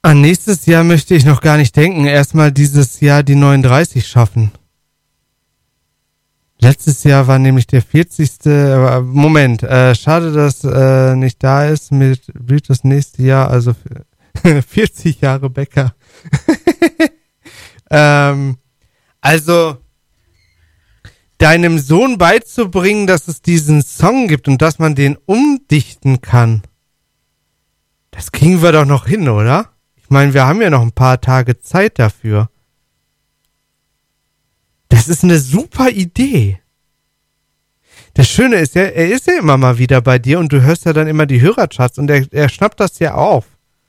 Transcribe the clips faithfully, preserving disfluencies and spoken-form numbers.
An nächstes Jahr möchte ich noch gar nicht denken. Erstmal dieses Jahr die neununddreißig schaffen. Letztes Jahr war nämlich der vierzigste Aber Moment, äh, schade, dass äh, nicht da ist. Mit wird das nächste Jahr, also vierzig Jahre Bäcker. ähm, also deinem Sohn beizubringen, dass es diesen Song gibt und dass man den umdichten kann. Das kriegen wir doch noch hin, oder? Ich meine, wir haben ja noch ein paar Tage Zeit dafür. Das ist eine super Idee. Das Schöne ist ja, er ist ja immer mal wieder bei dir und du hörst ja dann immer die Hörercharts und er, er schnappt das ja auf.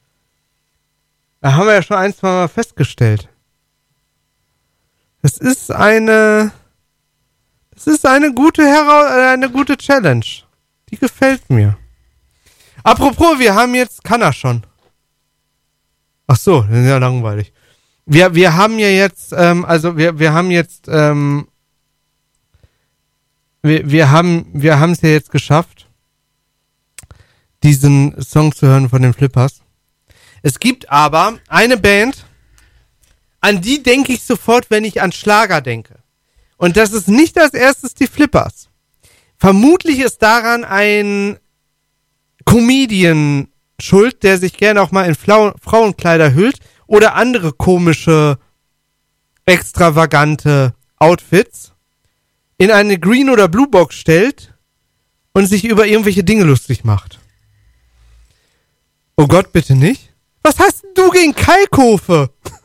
Da haben wir ja schon ein, zwei Mal festgestellt. Das ist eine, das ist eine gute Hera- eine gute Challenge. Die gefällt mir. Apropos, wir haben jetzt, kann er schon. Ach so, das ist ja langweilig. Wir, wir haben ja jetzt, ähm, also wir, wir haben jetzt, ähm, wir, wir haben, wir haben es ja jetzt geschafft, diesen Song zu hören von den Flippers. Es gibt aber eine Band, an die denke ich sofort, wenn ich an Schlager denke. Und das ist nicht als erstes die Flippers. Vermutlich ist daran ein Comedian schuld, der sich gerne auch mal in Flau- Frauenkleider hüllt oder andere komische, extravagante Outfits in eine Green- oder Blue-Box stellt und sich über irgendwelche Dinge lustig macht. Oh Gott, bitte nicht. Was hast denn du gegen Kalkofe?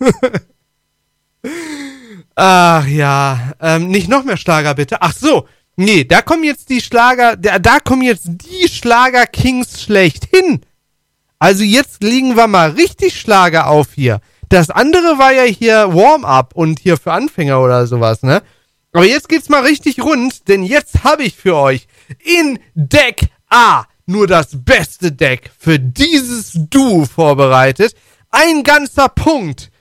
Ach ja, ähm, nicht noch mehr Schlager bitte. Ach so, nee, da kommen jetzt die Schlager, da, da kommen jetzt die Schlager-Kings schlechthin. Also jetzt legen wir mal richtig Schlager auf hier. Das andere war ja hier Warm-up und hier für Anfänger oder sowas, ne? Aber jetzt geht's mal richtig rund, denn jetzt habe ich für euch in Deck A nur das beste Deck für dieses Duo vorbereitet. Ein ganzer Punkt